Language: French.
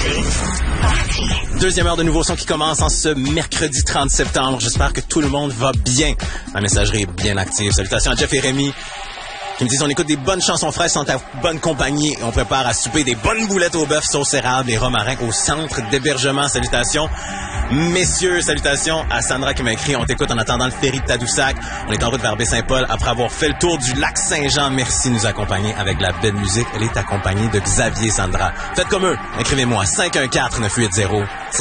Deuxième heure de nouveau son qui commence en ce mercredi 30 septembre. J'espère que tout le monde va bien. Ma messagerie est bien active. Salutations à Jeff et Rémi qui me disent on écoute des bonnes chansons fraîches, sont à bonne compagnie et on prépare à souper des bonnes boulettes au bœuf, sauce érable et romarin au centre d'hébergement. Salutations. Messieurs, salutations à Sandra qui m'a écrit. On t'écoute en attendant le ferry de Tadoussac. On est en route vers Baie-Saint-Paul après avoir fait le tour du lac Saint-Jean. Merci de nous accompagner avec de la belle musique. Elle est accompagnée de Xavier Sandra. Faites comme eux. Écrivez-moi 514-980-7